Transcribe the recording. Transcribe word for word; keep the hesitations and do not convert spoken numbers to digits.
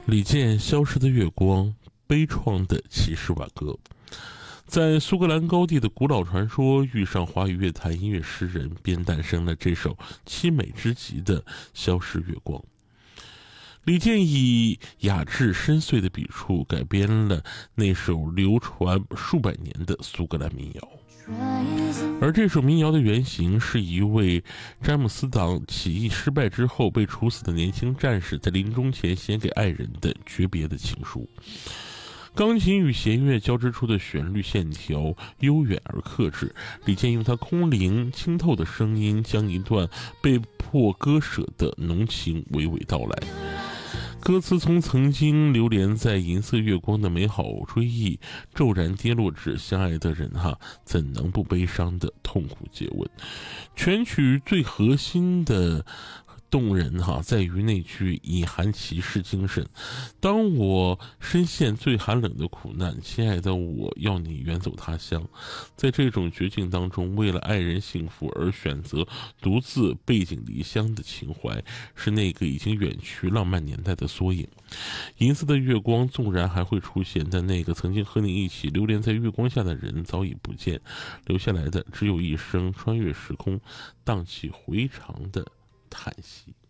李健《消失的月光》，悲怆的骑士挽歌。在苏格兰高地的古老传说遇上华语乐坛音乐诗人，便诞生了这首凄美之极的《消失月光》。李健以雅致深邃的笔触改编了那首流传数百年的苏格兰民谣，而这首民谣的原型是一位詹姆斯党起义失败之后被处死的年轻战士在临终前写给爱人的诀别的情书。钢琴与弦乐交织出的旋律线条悠远而克制，李健用他空灵清透的声音，将一段被迫割舍的浓情娓娓道来。歌词从曾经流连在银色月光的美好追忆，骤然跌落至相爱的人哈，怎能不悲伤的痛苦诘问？全曲最核心的动人哈，在于那句以寒骑士精神。当我深陷最寒冷的苦难，亲爱的，我要你远走他乡。在这种绝境当中，为了爱人幸福而选择独自背井离乡的情怀，是那个已经远去浪漫年代的缩影。银色的月光纵然还会出现，但那个曾经和你一起流连在月光下的人早已不见，留下来的只有一声穿越时空荡气回肠的叹息。